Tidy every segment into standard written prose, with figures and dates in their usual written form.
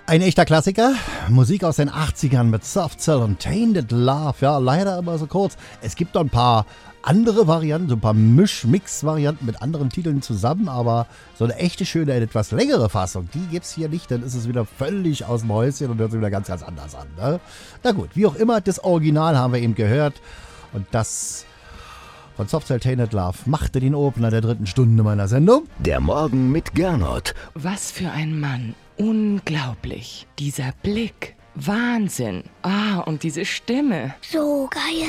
Ein echter Klassiker, Musik aus den 80ern mit Soft Cell und Tainted Love. Ja, leider immer so kurz. Es gibt noch ein paar andere Varianten, so ein paar Mix-Varianten mit anderen Titeln zusammen, aber so eine echte, schöne, etwas längere Fassung, die gibt's hier nicht, dann ist es wieder völlig aus dem Häuschen und hört sich wieder ganz, ganz anders an. Ne? Na gut, wie auch immer, das Original haben wir eben gehört und das von Soft Cell Tainted Love machte den Opener der 3. Stunde meiner Sendung. Der Morgen mit Gernot. Was für ein Mann. Unglaublich. Dieser Blick. Wahnsinn. Und diese Stimme. So geil.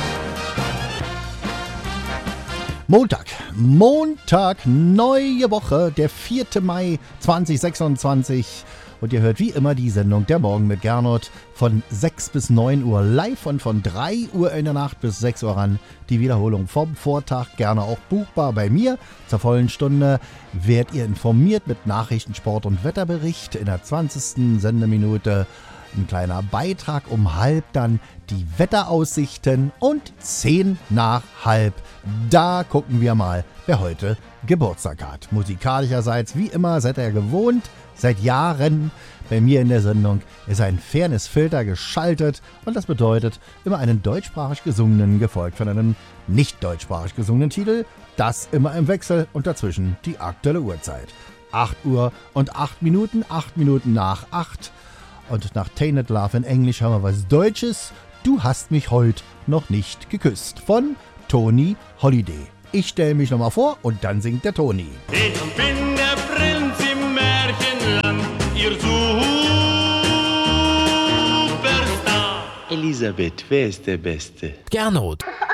Montag, neue Woche, der 4. Mai 2026. Und ihr hört wie immer die Sendung Der Morgen mit Gernot von 6 bis 9 Uhr live und von 3 Uhr in der Nacht bis 6 Uhr ran. Die Wiederholung vom Vortag gerne auch buchbar bei mir. Zur vollen Stunde werdet ihr informiert mit Nachrichten, Sport und Wetterbericht. In der 20. Sendeminute ein kleiner Beitrag um halb, dann die Wetteraussichten und 10 nach halb. Da gucken wir mal, wer heute Geburtstag hat. Musikalischerseits, wie immer, seid ihr gewohnt, seit Jahren bei mir in der Sendung ist ein Fairness-Filter geschaltet und das bedeutet immer einen deutschsprachig gesungenen, gefolgt von einem nicht deutschsprachig gesungenen Titel. Das immer im Wechsel und dazwischen die aktuelle Uhrzeit. 8 Uhr und 8 Minuten, 8 Minuten nach 8. Und nach Tainted Love in Englisch haben wir was Deutsches. Du hast mich heute noch nicht geküsst. Von Tony Holiday. Ich stelle mich nochmal vor und dann singt der Toni. Ich bin der Prinz im Märchenland, ihr Superstar. Elisabeth, wer ist der Beste? Gernot.